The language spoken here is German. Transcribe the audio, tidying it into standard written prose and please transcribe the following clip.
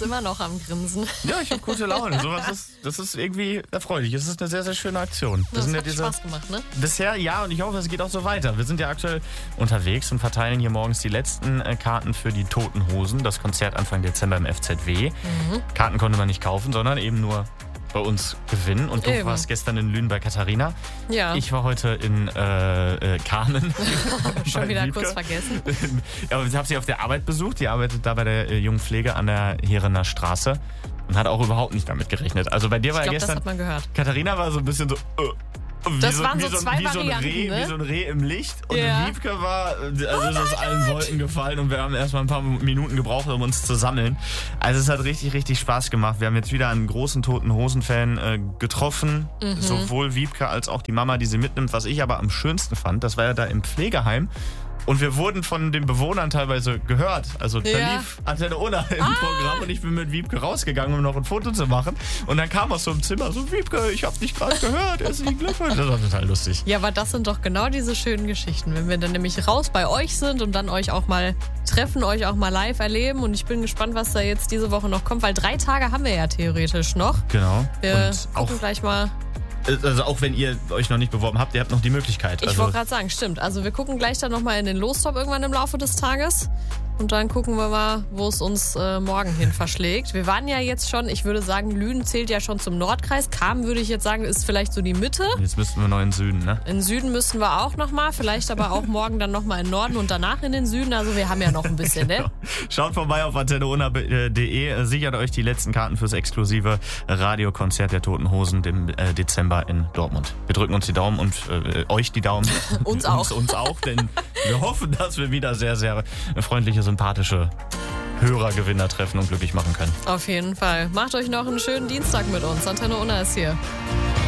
immer noch am Grinsen. Ja, ich habe gute Laune. Das ist irgendwie erfreulich. Es ist eine sehr, sehr schöne Aktion. Das hat Spaß gemacht, ne? Bisher, ja, und ich hoffe, es geht auch so weiter. Wir sind ja aktuell unterwegs und verteilen hier morgens die letzten Karten für die Toten Hosen. Das Konzert Anfang Dezember im FZW. Karten konnte man nicht kaufen, sondern eben nur bei uns gewinnen. Und du warst gestern in Lünen bei Katharina. Ja. Ich war heute in Carmen. Schon wieder kurz vergessen. Aber ich habe sie auf der Arbeit besucht. Die arbeitet da bei der jungen Pflege an der Herener Straße und hat auch überhaupt nicht damit gerechnet. Also bei dir war ja gestern... das hat man gehört. Katharina war so ein bisschen so... Das waren so zwei Varianten, ne? Wie so ein Reh im Licht. Und Wiebke war, ist aus allen Wolken gefallen und wir haben erstmal ein paar Minuten gebraucht, um uns zu sammeln. Also es hat richtig, richtig Spaß gemacht. Wir haben jetzt wieder einen großen Toten Hosen-Fan getroffen. Sowohl Wiebke als auch die Mama, die sie mitnimmt. Was ich aber am schönsten fand, das war ja da im Pflegeheim. Und wir wurden von den Bewohnern teilweise gehört. Also da lief Antenne Unna im Programm und ich bin mit Wiebke rausgegangen, um noch ein Foto zu machen. Und dann kam aus so einem Zimmer so, Wiebke, ich hab dich gerade gehört, herzlichen Glückwunsch. Das war total lustig. Ja, aber das sind doch genau diese schönen Geschichten, wenn wir dann nämlich raus bei euch sind und dann euch auch mal treffen, euch auch mal live erleben. Und ich bin gespannt, was da jetzt diese Woche noch kommt, weil 3 Tage haben wir ja theoretisch noch. Genau. Wir gucken gleich mal. Also auch wenn ihr euch noch nicht beworben habt, ihr habt noch die Möglichkeit. Ich wollte gerade sagen, stimmt. Also wir gucken gleich dann nochmal in den Lostop irgendwann im Laufe des Tages. Und dann gucken wir mal, wo es uns morgen hin verschlägt. Wir waren ja jetzt schon, ich würde sagen, Lünen zählt ja schon zum Nordkreis. Carmen würde ich jetzt sagen, ist vielleicht so die Mitte. Jetzt müssten wir noch in den Süden, ne? In den Süden müssten wir auch nochmal. Vielleicht aber auch morgen dann nochmal in den Norden und danach in den Süden. Also wir haben ja noch ein bisschen, ne? Schaut vorbei auf antenneunna.de. Sichert euch die letzten Karten fürs exklusive Radiokonzert der Toten Hosen im Dezember in Dortmund. Wir drücken uns die Daumen und euch die Daumen. Uns auch. Uns auch, denn wir hoffen, dass wir wieder sehr, sehr freundliche, sympathische Hörergewinner treffen und glücklich machen können. Auf jeden Fall. Macht euch noch einen schönen Dienstag mit uns. Antenne Unna ist hier.